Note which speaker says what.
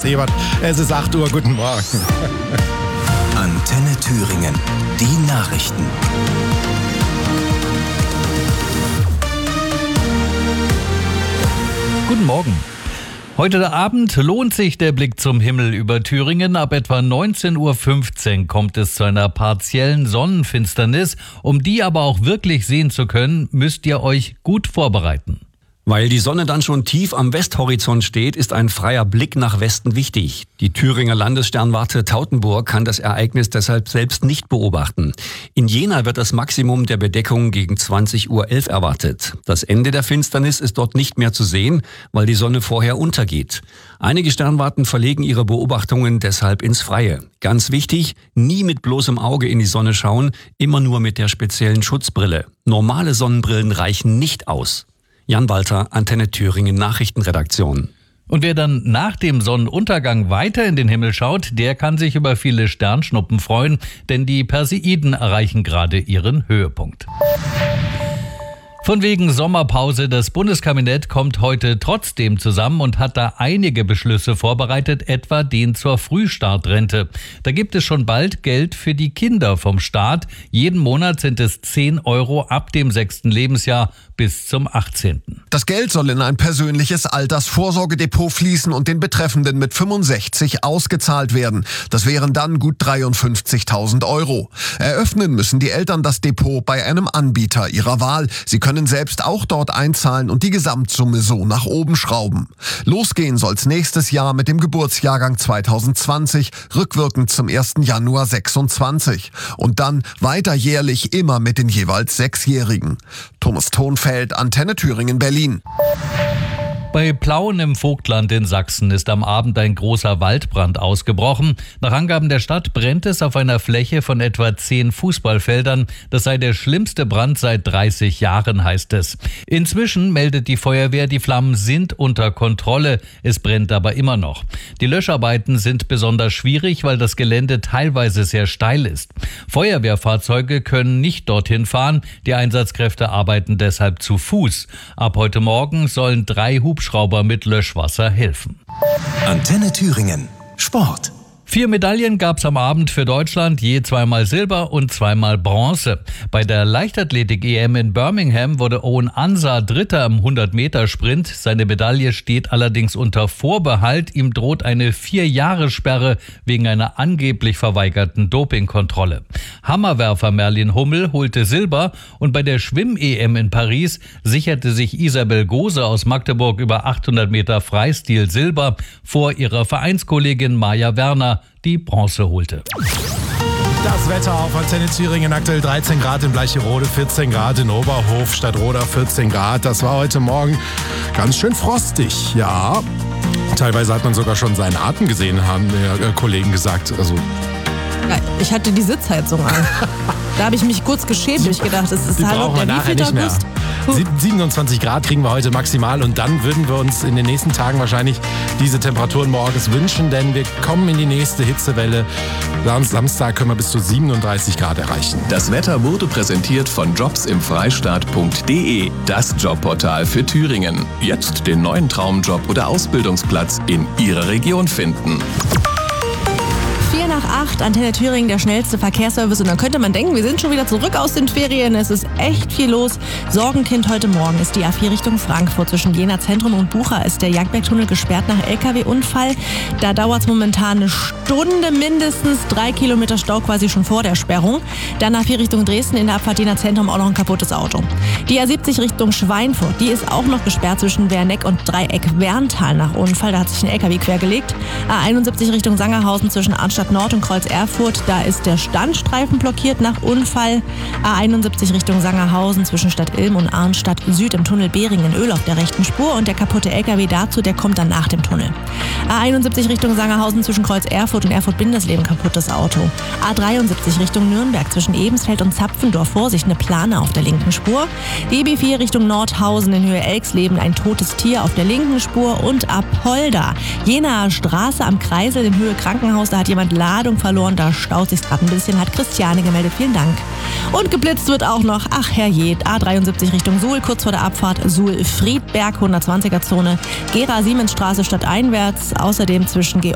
Speaker 1: Hebert. Es ist 8 Uhr, guten Morgen.
Speaker 2: Antenne Thüringen, die Nachrichten.
Speaker 3: Guten Morgen. Heute Abend lohnt sich der Blick zum Himmel über Thüringen. Ab etwa 19:15 Uhr kommt es zu einer partiellen Sonnenfinsternis. Um die aber auch wirklich sehen zu können, müsst ihr euch gut vorbereiten.
Speaker 4: Weil die Sonne dann schon tief am Westhorizont steht, ist ein freier Blick nach Westen wichtig. Die Thüringer Landessternwarte Tautenburg kann das Ereignis deshalb selbst nicht beobachten. In Jena wird das Maximum der Bedeckung gegen 20:11 Uhr erwartet. Das Ende der Finsternis ist dort nicht mehr zu sehen, weil die Sonne vorher untergeht. Einige Sternwarten verlegen ihre Beobachtungen deshalb ins Freie. Ganz wichtig, nie mit bloßem Auge in die Sonne schauen, immer nur mit der speziellen Schutzbrille. Normale Sonnenbrillen reichen nicht aus. Jan Walter, Antenne Thüringen Nachrichtenredaktion.
Speaker 3: Und wer dann nach dem Sonnenuntergang weiter in den Himmel schaut, der kann sich über viele Sternschnuppen freuen, denn die Perseiden erreichen gerade ihren Höhepunkt. Von wegen Sommerpause, das Bundeskabinett kommt heute trotzdem zusammen und hat da einige Beschlüsse vorbereitet, etwa den zur Frühstartrente. Da gibt es schon bald Geld für die Kinder vom Staat. Jeden Monat sind es 10 Euro ab dem 6. Lebensjahr bis zum 18.
Speaker 5: Das Geld soll in ein persönliches Altersvorsorgedepot fließen und den Betreffenden mit 65 ausgezahlt werden. Das wären dann gut 53.000 Euro. Eröffnen müssen die Eltern das Depot bei einem Anbieter ihrer Wahl. Sie können selbst auch dort einzahlen und die Gesamtsumme so nach oben schrauben. Losgehen soll's nächstes Jahr mit dem Geburtsjahrgang 2020, rückwirkend zum 1. Januar 26. Und dann weiter jährlich immer mit den jeweils 6-Jährigen. Thomas Thonfeld, Antenne Thüringen, Berlin.
Speaker 3: Bei Plauen im Vogtland in Sachsen ist am Abend ein großer Waldbrand ausgebrochen. Nach Angaben der Stadt brennt es auf einer Fläche von etwa 10 Fußballfeldern. Das sei der schlimmste Brand seit 30 Jahren, heißt es. Inzwischen meldet die Feuerwehr, die Flammen sind unter Kontrolle. Es brennt aber immer noch. Die Löscharbeiten sind besonders schwierig, weil das Gelände teilweise sehr steil ist. Feuerwehrfahrzeuge können nicht dorthin fahren. Die Einsatzkräfte arbeiten deshalb zu Fuß. Ab heute Morgen sollen 3 Hubschrauber mit Löschwasser helfen.
Speaker 2: Antenne Thüringen. Sport.
Speaker 3: 4 Medaillen gab's am Abend für Deutschland, je 2-mal Silber und 2-mal Bronze. Bei der Leichtathletik-EM in Birmingham wurde Owen Ansah Dritter im 100-Meter-Sprint. Seine Medaille steht allerdings unter Vorbehalt. Ihm droht eine 4-Jahres-Sperre wegen einer angeblich verweigerten Dopingkontrolle. Hammerwerfer Merlin Hummel holte Silber und bei der Schwimm-EM in Paris sicherte sich Isabel Gose aus Magdeburg über 800 Meter Freistil Silber vor ihrer Vereinskollegin Maja Werner, die Bronze holte.
Speaker 1: Das Wetter auf Antenne Thüringen, aktuell 13 Grad in Bleicherode, 14 Grad in Oberhof, Stadtroda 14 Grad. Das war heute Morgen ganz schön frostig, ja. Teilweise hat man sogar schon seinen Atem gesehen, haben die Kollegen gesagt. Also
Speaker 6: ja, ich hatte die Sitzheizung an. Da habe ich mich kurz geschämt. Ich gedacht, es ist
Speaker 1: hallo, der wievielte August? 27 Grad kriegen wir heute maximal und dann würden wir uns in den nächsten Tagen wahrscheinlich diese Temperaturen morgens wünschen, denn wir kommen in die nächste Hitzewelle. Am Samstag können wir bis zu 37 Grad erreichen.
Speaker 2: Das Wetter wurde präsentiert von jobsimfreistaat.de, das Jobportal für Thüringen. Jetzt den neuen Traumjob oder Ausbildungsplatz in Ihrer Region finden.
Speaker 6: 7:45, Antenne Thüringen, der schnellste Verkehrsservice. Und dann könnte man denken, wir sind schon wieder zurück aus den Ferien. Es ist echt viel los. Sorgenkind heute Morgen ist die A4 Richtung Frankfurt. Zwischen Jena Zentrum und Bucha ist der Jagdbergtunnel gesperrt nach LKW-Unfall. Da dauert es momentan eine Stunde mindestens. 3 Kilometer Stau quasi schon vor der Sperrung. Dann A4 Richtung Dresden, in der Abfahrt Jena Zentrum auch noch ein kaputtes Auto. Die A70 Richtung Schweinfurt, die ist auch noch gesperrt zwischen Werneck und Dreieck-Werntal nach Unfall. Da hat sich ein LKW quergelegt. A71 Richtung Sangerhausen zwischen Arnstadt Nord und Kreuz Erfurt, da ist der Standstreifen blockiert nach Unfall. A71 Richtung Sangerhausen zwischen Stadt Ilm und Arnstadt Süd im Tunnel Behringen-Öhl auf der rechten Spur und der kaputte LKW dazu, der kommt dann nach dem Tunnel. A71 Richtung Sangerhausen zwischen Kreuz Erfurt und Erfurt-Bindersleben kaputtes Auto. A73 Richtung Nürnberg zwischen Ebensfeld und Zapfendorf, Vorsicht, eine Plane auf der linken Spur. Die B4 Richtung Nordhausen in Höhe Elksleben, ein totes Tier auf der linken Spur und Apolda. Jenaer Straße am Kreisel in Höhe Krankenhaus, da hat jemand Ladung verloren, da staut sich gerade ein bisschen, hat Christiane gemeldet, vielen Dank. Und geblitzt wird auch noch, ach herrje, A73 Richtung Suhl, kurz vor der Abfahrt Suhl-Friedberg, 120er Zone, Gera-Siemensstraße stadteinwärts, außerdem zwischen